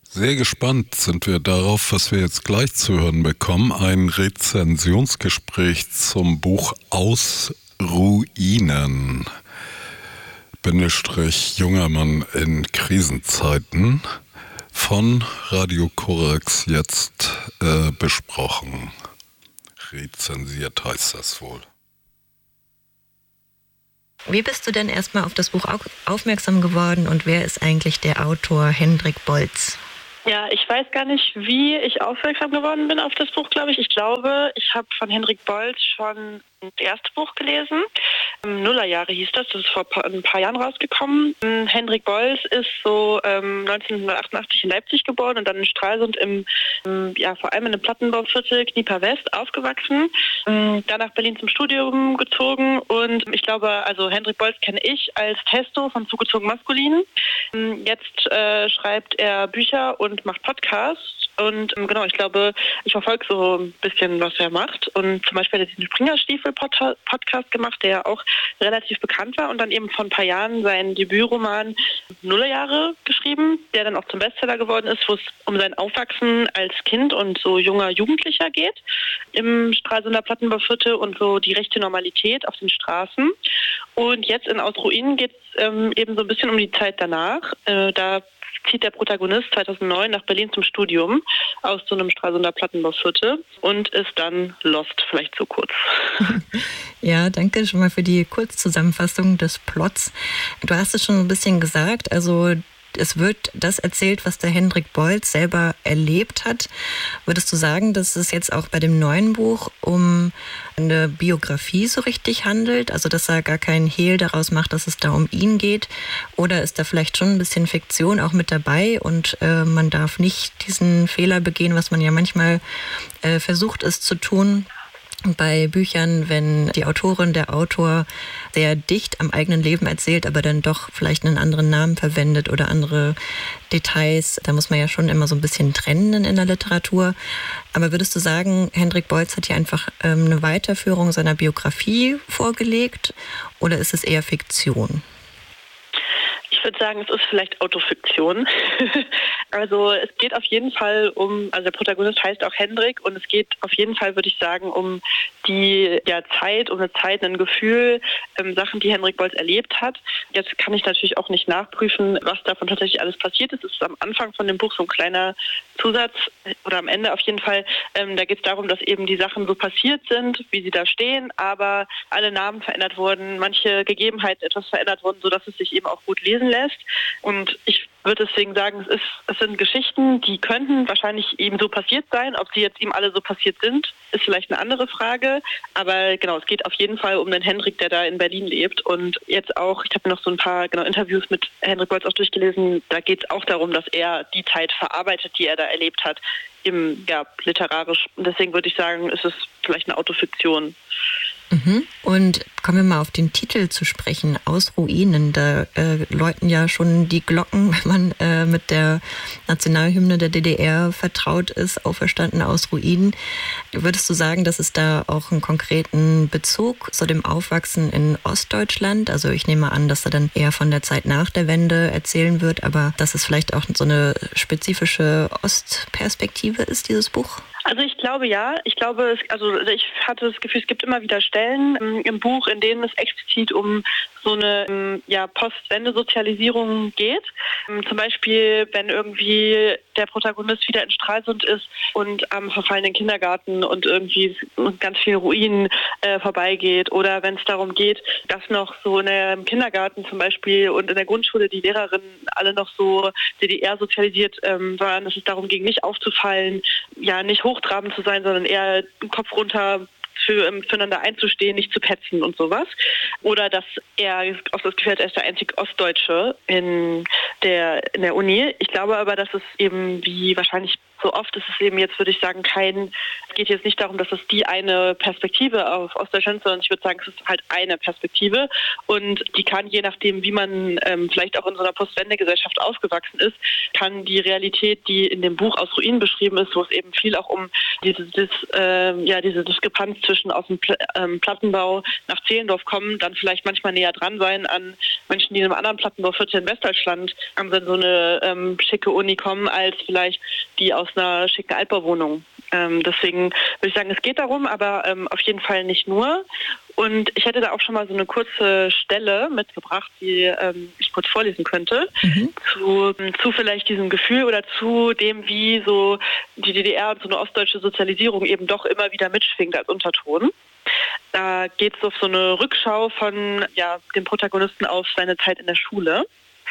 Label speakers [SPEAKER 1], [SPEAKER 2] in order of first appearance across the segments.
[SPEAKER 1] Sehr gespannt sind wir darauf, was wir jetzt gleich zu hören bekommen. Ein Rezensionsgespräch zum Buch Aus Ruinen. Bindestrich junger Mann in Krisenzeiten von Radio Korax jetzt besprochen. Rezensiert heißt das wohl.
[SPEAKER 2] Wie bist du denn erstmal auf das Buch aufmerksam geworden und wer ist eigentlich der Autor Hendrik Bolz?
[SPEAKER 3] Ja, ich weiß gar nicht, wie ich aufmerksam geworden bin auf das Buch, glaube ich. Ich glaube, ich habe von Hendrik Bolz schon das erste Buch gelesen. Nullerjahre hieß das ist vor ein paar Jahren rausgekommen. Hendrik Bolz ist so 1988 in Leipzig geboren und dann in Stralsund vor allem in einem Plattenbauviertel Knieper West aufgewachsen. Dann nach Berlin zum Studium gezogen und ich glaube, also Hendrik Bolz kenne ich als Testo von Zugezogen Maskulin. Jetzt schreibt er Bücher und macht Podcasts und ich glaube, ich verfolge so ein bisschen, was er macht und zum Beispiel hat er diesen Springerstiefel-Podcast gemacht, der ja auch relativ bekannt war und dann eben vor ein paar Jahren seinen Debütroman Nullerjahre geschrieben, der dann auch zum Bestseller geworden ist, wo es um sein Aufwachsen als Kind und so junger Jugendlicher geht im Stralsunder Plattenbauviertel und so die rechte Normalität auf den Straßen. Und jetzt in Aus Ruinen geht es eben so ein bisschen um die Zeit danach. Da zieht der Protagonist 2009 nach Berlin zum Studium aus so einem Stralsunder Plattenbauviertel und ist dann lost, vielleicht so kurz.
[SPEAKER 2] Ja, danke schon mal für die Kurzzusammenfassung des Plots. Du hast es schon ein bisschen gesagt, also es wird das erzählt, was der Hendrik Bolz selber erlebt hat. Würdest du sagen, dass es jetzt auch bei dem neuen Buch um eine Biografie so richtig handelt? Also dass er gar keinen Hehl daraus macht, dass es da um ihn geht? Oder ist da vielleicht schon ein bisschen Fiktion auch mit dabei und man darf nicht diesen Fehler begehen, was man ja manchmal versucht ist zu tun? Bei Büchern, wenn die Autorin, der Autor sehr dicht am eigenen Leben erzählt, aber dann doch vielleicht einen anderen Namen verwendet oder andere Details, da muss man ja schon immer so ein bisschen trennen in der Literatur. Aber würdest du sagen, Hendrik Bolz hat hier einfach eine Weiterführung seiner Biografie vorgelegt oder ist es eher Fiktion?
[SPEAKER 3] Ich würde sagen, es ist vielleicht Autofiktion. Also es geht auf jeden Fall also der Protagonist heißt auch Hendrik und es geht auf jeden Fall, würde ich sagen, um die Zeit, um eine Zeit, ein Gefühl, Sachen, die Hendrik Bolz erlebt hat. Jetzt kann ich natürlich auch nicht nachprüfen, was davon tatsächlich alles passiert ist. Es ist am Anfang von dem Buch so ein kleiner Zusatz oder am Ende auf jeden Fall. Da geht es darum, dass eben die Sachen so passiert sind, wie sie da stehen, aber alle Namen verändert wurden, manche Gegebenheiten etwas verändert wurden, sodass es sich eben auch gut lesen lässt. Und ich würde deswegen sagen, es sind Geschichten, die könnten wahrscheinlich ihm so passiert sein. Ob sie jetzt ihm alle so passiert sind, ist vielleicht eine andere Frage. Aber genau, es geht auf jeden Fall um den Hendrik, der da in Berlin lebt. Und jetzt auch, ich habe noch so ein paar Interviews mit Hendrik Bolz auch durchgelesen, da geht es auch darum, dass er die Zeit verarbeitet, die er da erlebt hat, literarisch. Und deswegen würde ich sagen, ist es vielleicht eine Autofiktion.
[SPEAKER 2] Und kommen wir mal auf den Titel zu sprechen, Aus Ruinen. Da läuten ja schon die Glocken, wenn man mit der Nationalhymne der DDR vertraut ist, auferstanden aus Ruinen. Würdest du sagen, dass es da auch einen konkreten Bezug zu dem Aufwachsen in Ostdeutschland? Also ich nehme an, dass er dann eher von der Zeit nach der Wende erzählen wird, aber dass es vielleicht auch so eine spezifische Ostperspektive ist, dieses Buch?
[SPEAKER 3] Also ich glaube ja. Ich hatte das Gefühl, es gibt immer wieder Stellen im Buch, in denen es explizit um so eine Post-Wende-Sozialisierung geht. Zum Beispiel, wenn irgendwie der Protagonist wieder in Stralsund ist und am verfallenen Kindergarten und irgendwie ganz vielen Ruinen vorbeigeht. Oder wenn es darum geht, dass noch so in der Kindergarten zum Beispiel und in der Grundschule die Lehrerinnen alle noch so DDR sozialisiert waren, dass es darum ging, nicht aufzufallen, nicht hochtrabend zu sein, sondern eher den Kopf runter füreinander einzustehen, nicht zu petzen und sowas. Oder dass er auf das Gefühl hat, er ist der einzige Ostdeutsche in der Uni. Ich glaube aber, dass es eben, wie wahrscheinlich so oft ist es eben jetzt, würde ich sagen, kein geht jetzt nicht darum, dass es die eine Perspektive auf Ostdeutschland ist, sondern ich würde sagen, es ist halt eine Perspektive und die kann, je nachdem, wie man vielleicht auch in so einer Postwende-Gesellschaft aufgewachsen ist, kann die Realität, die in dem Buch Aus Ruinen beschrieben ist, wo es eben viel auch um diese Diskrepanz zwischen aus dem Plattenbau nach Zehlendorf kommen, dann vielleicht manchmal näher dran sein an Menschen, die in einem anderen Plattenbauviertel in Westdeutschland an so eine schicke Uni kommen, als vielleicht die aus einer schicken Altbauwohnung. Deswegen würde ich sagen, es geht darum, aber auf jeden Fall nicht nur. Und ich hätte da auch schon mal so eine kurze Stelle mitgebracht, die ich kurz vorlesen könnte, zu vielleicht diesem Gefühl oder zu dem, wie so die DDR und so eine ostdeutsche Sozialisierung eben doch immer wieder mitschwingt als Unterton. Da geht es auf so eine Rückschau von dem Protagonisten auf seine Zeit in der Schule.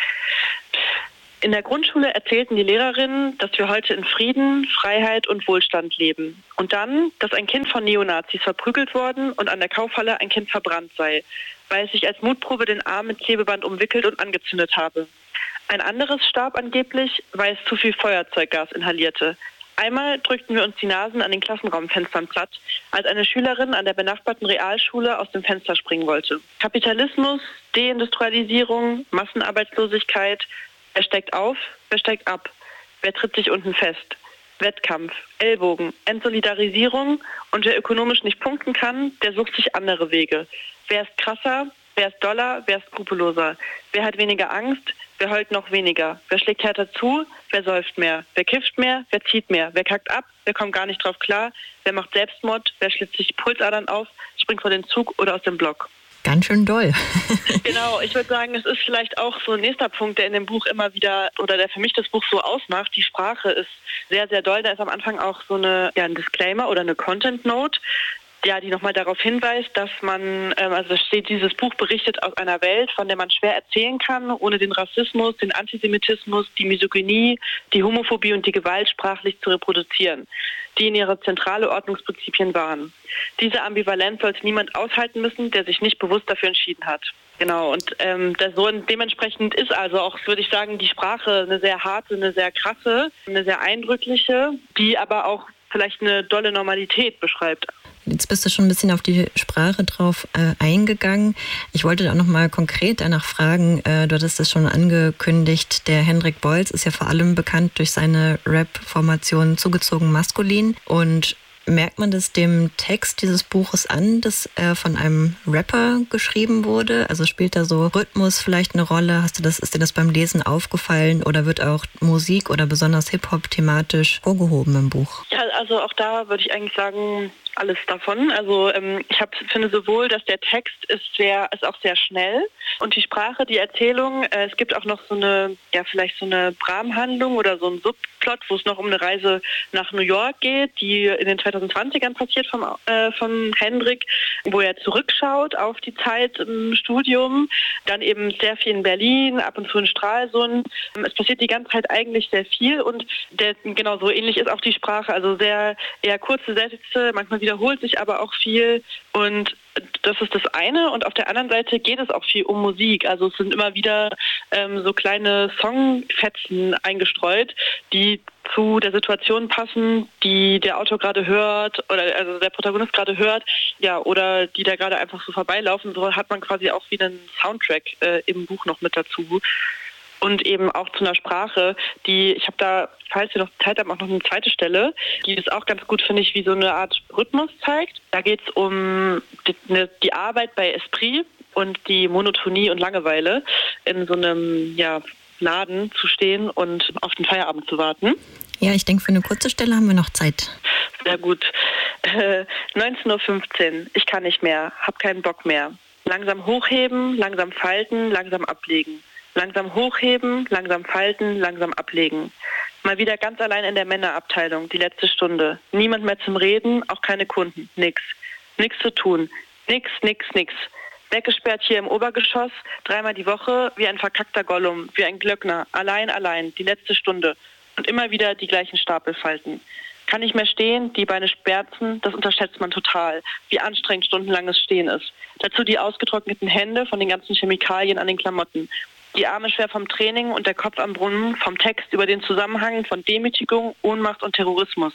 [SPEAKER 3] In der Grundschule erzählten die Lehrerinnen, dass wir heute in Frieden, Freiheit und Wohlstand leben. Und dann, dass ein Kind von Neonazis verprügelt worden und an der Kaufhalle ein Kind verbrannt sei, weil es sich als Mutprobe den Arm mit Klebeband umwickelt und angezündet habe. Ein anderes starb angeblich, weil es zu viel Feuerzeuggas inhalierte. Einmal drückten wir uns die Nasen an den Klassenraumfenstern platt, als eine Schülerin an der benachbarten Realschule aus dem Fenster springen wollte. Kapitalismus, Deindustrialisierung, Massenarbeitslosigkeit. Wer steigt auf, wer steigt ab? Wer tritt sich unten fest? Wettkampf, Ellbogen, Entsolidarisierung und wer ökonomisch nicht punkten kann, der sucht sich andere Wege. Wer ist krasser, wer ist doller, wer ist skrupelloser? Wer hat weniger Angst, wer heult noch weniger? Wer schlägt härter zu, wer säuft mehr? Wer kifft mehr, wer zieht mehr? Wer kackt ab, wer kommt gar nicht drauf klar? Wer macht Selbstmord, wer schlitzt sich Pulsadern auf, springt vor den Zug oder aus dem Block?
[SPEAKER 2] Ganz schön doll.
[SPEAKER 3] Genau, ich würde sagen, es ist vielleicht auch so ein nächster Punkt, der in dem Buch immer wieder, oder der für mich das Buch so ausmacht. Die Sprache ist sehr, sehr doll. Da ist am Anfang auch so ein Disclaimer oder eine Content Note, die nochmal darauf hinweist, dass man, also steht, dieses Buch berichtet aus einer Welt, von der man schwer erzählen kann, ohne den Rassismus, den Antisemitismus, die Misogynie, die Homophobie und die Gewalt sprachlich zu reproduzieren, die in ihre zentrale Ordnungsprinzipien waren. Diese Ambivalenz sollte niemand aushalten müssen, der sich nicht bewusst dafür entschieden hat. Genau, und dementsprechend ist also auch, würde ich sagen, die Sprache eine sehr harte, eine sehr krasse, eine sehr eindrückliche, die aber auch vielleicht eine dolle Normalität beschreibt.
[SPEAKER 2] Jetzt bist du schon ein bisschen auf die Sprache drauf eingegangen. Ich wollte da noch mal konkret danach fragen, du hattest das schon angekündigt, der Hendrik Bolz ist ja vor allem bekannt durch seine Rap-Formation Zugezogen Maskulin und merkt man das dem Text dieses Buches an, dass er von einem Rapper geschrieben wurde? Also spielt da so Rhythmus vielleicht eine Rolle? Ist dir das beim Lesen aufgefallen oder wird auch Musik oder besonders Hip-Hop thematisch vorgehoben im Buch?
[SPEAKER 3] Ja, also auch da würde ich eigentlich sagen, alles davon. Also ich finde sowohl, dass der Text ist auch sehr schnell und die Sprache, die Erzählung, es gibt auch noch so eine Bram-Handlung oder so ein Subplot, wo es noch um eine Reise nach New York geht, die in den 2020ern passiert vom Hendrik, wo er zurückschaut auf die Zeit im Studium, dann eben sehr viel in Berlin, ab und zu in Stralsund. Es passiert die ganze Zeit eigentlich sehr viel und genau so ähnlich ist auch die Sprache, also sehr eher kurze Sätze, manchmal wiederholt sich aber auch viel und das ist das eine und auf der anderen Seite geht es auch viel um Musik, also es sind immer wieder so kleine Songfetzen eingestreut, die zu der Situation passen, die der Autor gerade hört oder also der Protagonist gerade hört, ja, oder die da gerade einfach so vorbeilaufen, so hat man quasi auch wieder einen Soundtrack im Buch noch mit dazu. Und eben auch zu einer Sprache, ich habe da, falls wir noch Zeit haben, auch noch eine zweite Stelle, die das auch ganz gut, finde ich, wie so eine Art Rhythmus zeigt. Da geht es um die Arbeit bei Esprit und die Monotonie und Langeweile in so einem Laden zu stehen und auf den Feierabend zu warten.
[SPEAKER 2] Ja, ich denke, für eine kurze Stelle haben wir noch Zeit.
[SPEAKER 3] Sehr gut. 19:15 Uhr, ich kann nicht mehr, hab keinen Bock mehr. Langsam hochheben, langsam falten, langsam ablegen. Langsam hochheben, langsam falten, langsam ablegen. Mal wieder ganz allein in der Männerabteilung, die letzte Stunde. Niemand mehr zum Reden, auch keine Kunden, nix. Nix zu tun, nix. Weggesperrt hier im Obergeschoss, 3-mal die Woche, wie ein verkackter Gollum, wie ein Glöckner, allein, die letzte Stunde. Und immer wieder die gleichen Stapelfalten. Kann nicht mehr stehen, die Beine schmerzen, das unterschätzt man total, wie anstrengend stundenlanges Stehen ist. Dazu die ausgetrockneten Hände von den ganzen Chemikalien an den Klamotten. Die Arme schwer vom Training und der Kopf am Brunnen, vom Text über den Zusammenhang von Demütigung, Ohnmacht und Terrorismus.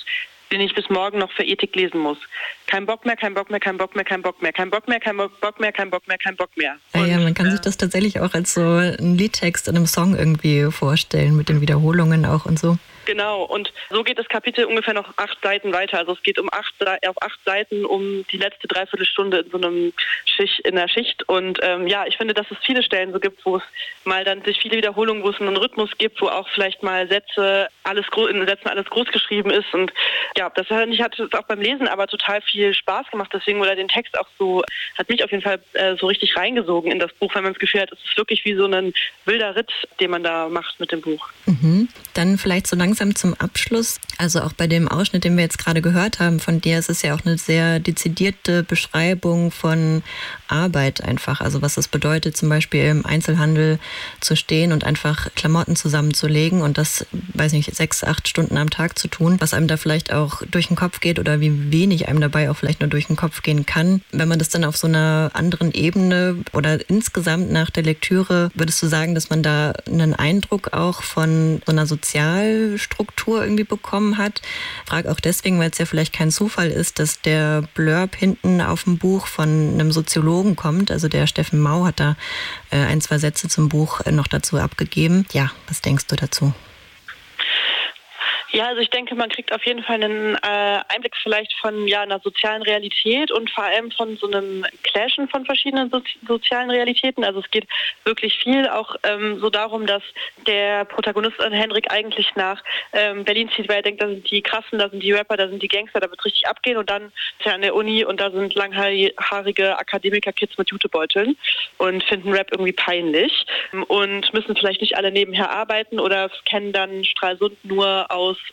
[SPEAKER 3] den ich bis morgen noch für Ethik lesen muss. Kein Bock mehr, kein Bock mehr, kein Bock mehr, kein Bock mehr, kein Bock mehr, kein Bock mehr, kein Bock mehr, kein Bock mehr.
[SPEAKER 2] Ja, man kann sich das tatsächlich auch als so einen Liedtext in einem Song irgendwie vorstellen, mit den Wiederholungen auch und so.
[SPEAKER 3] Genau, und so geht das Kapitel ungefähr noch 8 Seiten weiter. Also es geht auf 8 Seiten um die letzte Dreiviertelstunde in der Schicht. Und ich finde, dass es viele Stellen so gibt, wo es mal dann sich viele Wiederholungen, wo es einen Rhythmus gibt, wo auch vielleicht mal in Sätzen alles groß geschrieben ist. Und ja, das hat es auch beim Lesen aber total viel Spaß gemacht. Deswegen wurde den Text auch so, hat mich auf jeden Fall so richtig reingesogen in das Buch, weil man das Gefühl hat, es ist wirklich wie so ein wilder Ritt, den man da macht mit dem Buch.
[SPEAKER 2] Mhm. Dann vielleicht so langsam zum Abschluss, also auch bei dem Ausschnitt, den wir jetzt gerade gehört haben von dir, es ist ja auch eine sehr dezidierte Beschreibung von Arbeit einfach, also was es bedeutet, zum Beispiel im Einzelhandel zu stehen und einfach Klamotten zusammenzulegen und das, 6-8 Stunden am Tag zu tun, was einem da vielleicht auch durch den Kopf geht oder wie wenig einem dabei auch vielleicht nur durch den Kopf gehen kann. Wenn man das dann auf so einer anderen Ebene oder insgesamt nach der Lektüre, würdest du sagen, dass man da einen Eindruck auch von so einer Sozialstruktur irgendwie bekommen hat? Frage auch deswegen, weil es ja vielleicht kein Zufall ist, dass der Blurb hinten auf dem Buch von einem Soziologen kommt. Also der Steffen Mau hat da 1-2 Sätze zum Buch noch dazu abgegeben. Ja, was denkst du dazu?
[SPEAKER 3] Ja, also ich denke, man kriegt auf jeden Fall einen Einblick vielleicht von einer sozialen Realität und vor allem von so einem Clashen von verschiedenen sozialen Realitäten. Also es geht wirklich viel auch so darum, dass der Protagonist Henrik eigentlich nach Berlin zieht, weil er denkt, da sind die Krassen, da sind die Rapper, da sind die Gangster, da wird richtig abgehen und dann ist er an der Uni und da sind langhaarige Akademiker-Kids mit Jutebeuteln und finden Rap irgendwie peinlich und müssen vielleicht nicht alle nebenher arbeiten oder kennen dann Stralsund nur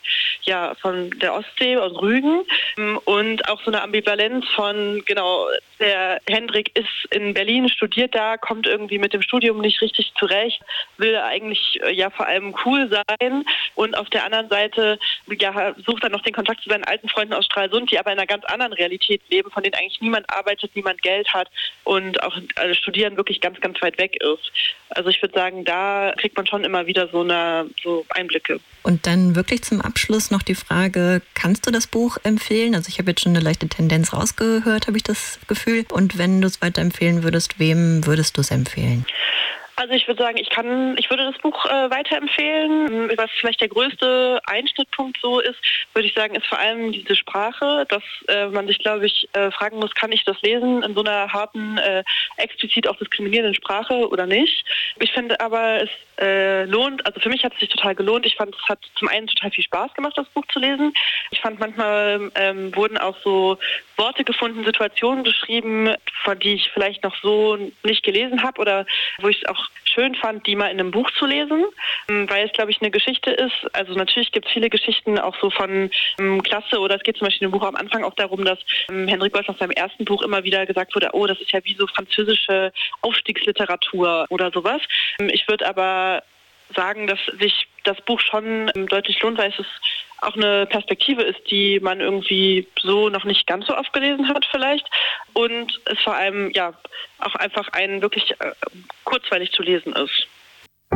[SPEAKER 3] von der Ostsee, aus Rügen und auch so eine Ambivalenz von, der Hendrik ist in Berlin, studiert da, kommt irgendwie mit dem Studium nicht richtig zurecht, will eigentlich vor allem cool sein und auf der anderen Seite sucht er noch den Kontakt zu seinen alten Freunden aus Stralsund, die aber in einer ganz anderen Realität leben, von denen eigentlich niemand arbeitet, niemand Geld hat und auch Studieren wirklich ganz, ganz weit weg ist. Also ich würde sagen, da kriegt man schon immer wieder so Einblicke.
[SPEAKER 2] Und dann wirklich zum Abschluss noch die Frage, kannst du das Buch empfehlen? Also ich habe jetzt schon eine leichte Tendenz rausgehört, habe ich das Gefühl. Und wenn du es weiterempfehlen würdest, wem würdest du es empfehlen?
[SPEAKER 3] Also ich würde sagen, ich würde das Buch weiterempfehlen. Was vielleicht der größte Einschnittpunkt so ist, würde ich sagen, ist vor allem diese Sprache, dass man sich, glaube ich, fragen muss, kann ich das lesen in so einer harten, explizit auch diskriminierenden Sprache oder nicht? Ich finde aber, es lohnt, also für mich hat es sich total gelohnt. Ich fand, es hat zum einen total viel Spaß gemacht, das Buch zu lesen. Ich fand, manchmal wurden auch so Worte gefunden, Situationen beschrieben, von die ich vielleicht noch so nicht gelesen habe oder wo ich es auch schön fand, die mal in einem Buch zu lesen, weil es, glaube ich, eine Geschichte ist. Also natürlich gibt es viele Geschichten auch so von Klasse oder es geht zum Beispiel im Buch am Anfang auch darum, dass Henrik Bolz nach seinem ersten Buch immer wieder gesagt wurde, oh, das ist ja wie so französische Aufstiegsliteratur oder sowas. Ich würde aber sagen, dass sich das Buch schon deutlich lohnt, weil es auch eine Perspektive ist, die man irgendwie so noch nicht ganz so oft gelesen hat vielleicht und es vor allem auch einfach wirklich kurzweilig zu lesen ist.